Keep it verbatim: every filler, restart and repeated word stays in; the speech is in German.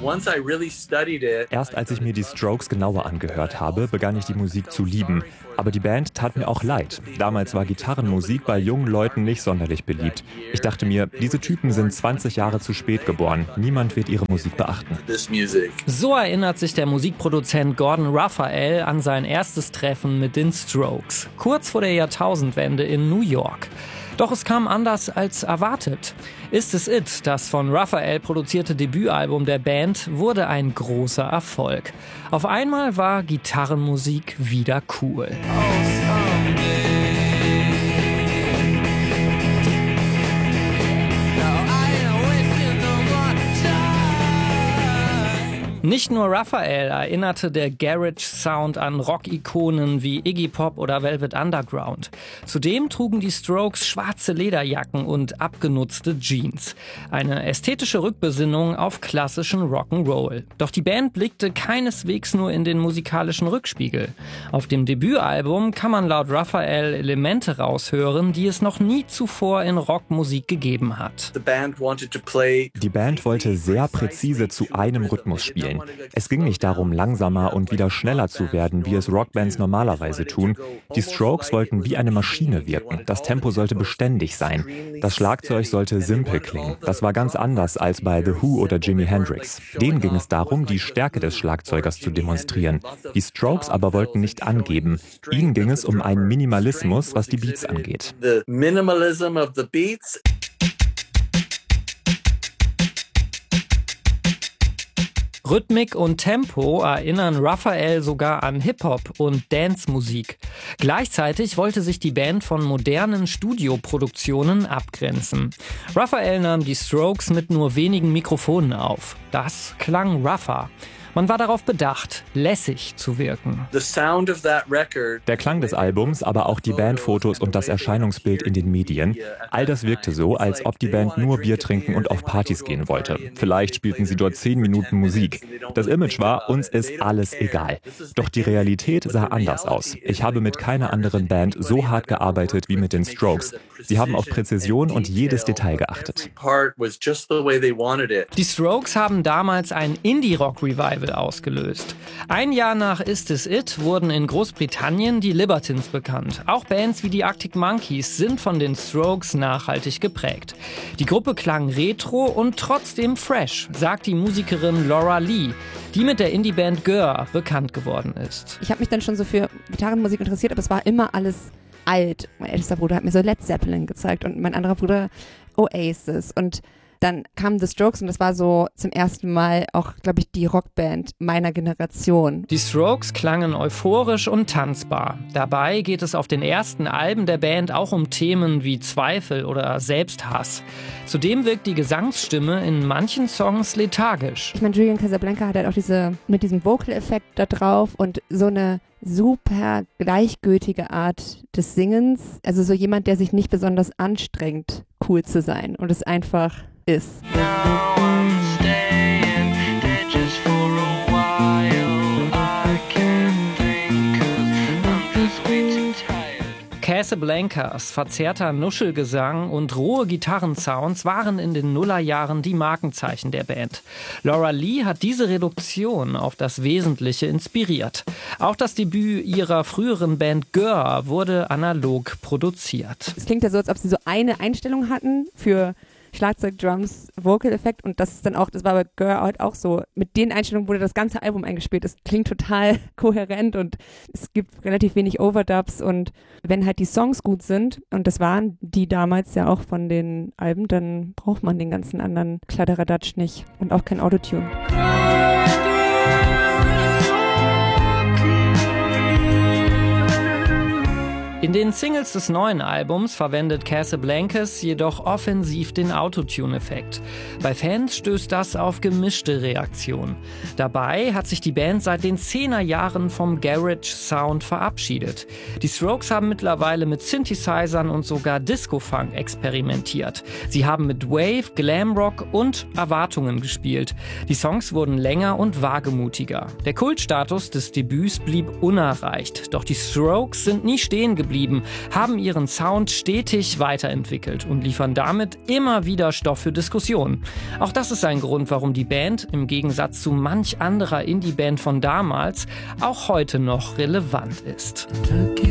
Erst als ich mir die Strokes genauer angehört habe, begann ich die Musik zu lieben. Aber die Band tat mir auch leid. Damals war Gitarrenmusik bei jungen Leuten nicht sonderlich beliebt. Ich dachte mir, diese Typen sind zwanzig Jahre zu spät geboren. Niemand wird ihre Musik beachten. So erinnert sich der Musikproduzent Gordon Raphael an sein erstes Treffen mit den Strokes. Kurz vor der Jahrtausendwende in New York. Doch es kam anders als erwartet. Ist es It, das von Raphael produzierte Debütalbum der Band, wurde ein großer Erfolg. Auf einmal war Gitarrenmusik wieder cool. Nicht nur Raphael erinnerte der Garage-Sound an Rock-Ikonen wie Iggy Pop oder Velvet Underground. Zudem trugen die Strokes schwarze Lederjacken und abgenutzte Jeans. Eine ästhetische Rückbesinnung auf klassischen Rock'n'Roll. Doch die Band blickte keineswegs nur in den musikalischen Rückspiegel. Auf dem Debütalbum kann man laut Raphael Elemente raushören, die es noch nie zuvor in Rockmusik gegeben hat. Die Band wollte sehr präzise zu einem Rhythmus spielen. Es ging nicht darum, langsamer und wieder schneller zu werden, wie es Rockbands normalerweise tun. Die Strokes wollten wie eine Maschine wirken. Das Tempo sollte beständig sein. Das Schlagzeug sollte simpel klingen. Das war ganz anders als bei The Who oder Jimi Hendrix. Denen ging es darum, die Stärke des Schlagzeugers zu demonstrieren. Die Strokes aber wollten nicht angeben. Ihnen ging es um einen Minimalismus, was die Beats angeht. Rhythmik und Tempo erinnern Raphael sogar an Hip-Hop und Dance-Musik. Gleichzeitig wollte sich die Band von modernen Studioproduktionen abgrenzen. Raphael nahm die Strokes mit nur wenigen Mikrofonen auf. Das klang rougher. Man war darauf bedacht, lässig zu wirken. Der Klang des Albums, aber auch die Bandfotos und das Erscheinungsbild in den Medien, all das wirkte so, als ob die Band nur Bier trinken und auf Partys gehen wollte. Vielleicht spielten sie dort zehn Minuten Musik. Das Image war, uns ist alles egal. Doch die Realität sah anders aus. Ich habe mit keiner anderen Band so hart gearbeitet wie mit den Strokes. Sie haben auf Präzision und jedes Detail geachtet. Die Strokes haben damals ein Indie-Rock-Revival ausgelöst. Ein Jahr nach Is This It wurden in Großbritannien die Libertines bekannt. Auch Bands wie die Arctic Monkeys sind von den Strokes nachhaltig geprägt. Die Gruppe klang retro und trotzdem fresh, sagt die Musikerin Laura Lee, die mit der Indie-Band Gör bekannt geworden ist. Ich habe mich dann schon so für Gitarrenmusik interessiert, aber es war immer alles alt. Mein ältester Bruder hat mir so Led Zeppelin gezeigt und mein anderer Bruder Oasis und dann kamen The Strokes und das war so zum ersten Mal auch, glaube ich, die Rockband meiner Generation. Die Strokes klangen euphorisch und tanzbar. Dabei geht es auf den ersten Alben der Band auch um Themen wie Zweifel oder Selbsthass. Zudem wirkt die Gesangsstimme in manchen Songs lethargisch. Ich meine, Julian Casablanca hat halt auch diese, mit diesem Vocal-Effekt da drauf und so eine super gleichgültige Art des Singens. Also so jemand, der sich nicht besonders anstrengt, cool zu sein und es einfach ist. Casablancas verzerrter Nuschelgesang und rohe Gitarrensounds waren in den Nullerjahren die Markenzeichen der Band. Laura Lee hat diese Reduktion auf das Wesentliche inspiriert. Auch das Debüt ihrer früheren Band Gör wurde analog produziert. Es klingt ja so, als ob sie so eine Einstellung hatten für Schlagzeug, Drums, Vocal-Effekt und das ist dann auch, das war bei Girl Out auch so. Mit den Einstellungen wurde das ganze Album eingespielt. Es klingt total kohärent und es gibt relativ wenig Overdubs und wenn halt die Songs gut sind und das waren die damals ja auch von den Alben, dann braucht man den ganzen anderen Kladderadatsch nicht und auch kein Autotune. In den Singles des neuen Albums verwendet Casablancas jedoch offensiv den Autotune-Effekt. Bei Fans stößt das auf gemischte Reaktionen. Dabei hat sich die Band seit den Zehnerjahren vom Garage-Sound verabschiedet. Die Strokes haben mittlerweile mit Synthesizern und sogar Disco-Funk experimentiert. Sie haben mit Wave, Glamrock und Erwartungen gespielt. Die Songs wurden länger und wagemutiger. Der Kultstatus des Debüts blieb unerreicht. Doch die Strokes sind nie stehen geblieben geblieben, haben ihren Sound stetig weiterentwickelt und liefern damit immer wieder Stoff für Diskussionen. Auch das ist ein Grund, warum die Band, im Gegensatz zu manch anderer Indie-Band von damals, auch heute noch relevant ist.